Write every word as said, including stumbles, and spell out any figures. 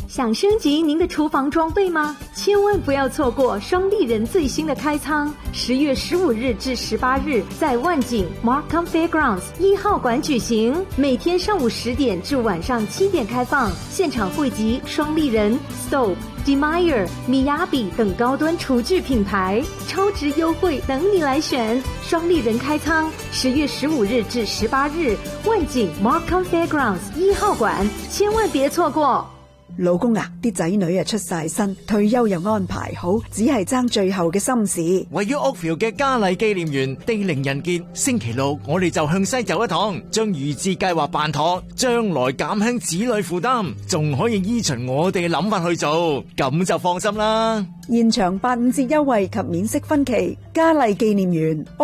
想升级您的厨房装备吗？千万不要错过双立人最新的开仓，十月十五日至十八日在万景 Markham Fairgrounds 一号馆举行，每天上午十点至晚上七点开放，现场汇集双立人、Stowe、Demeyer、Miyabi 等高端厨具品牌，超值优惠等你来选。双立人开仓，十月十五日至十八日，万景 Markham Fairgrounds 一號館，千萬別錯過。 老公啊，啲仔女啊出晒身，退休又安排好，只係爭最後嘅心事。 位於 Oakville 嘅嘉麗紀念園地靈人傑，星期六我哋就向西走一趟，將預置計劃辦妥，將來減輕子女負擔，仲可以依循我哋嘅諗法去做，咁就放心啦。 現場八五折優惠及免息分期，嘉麗紀念園。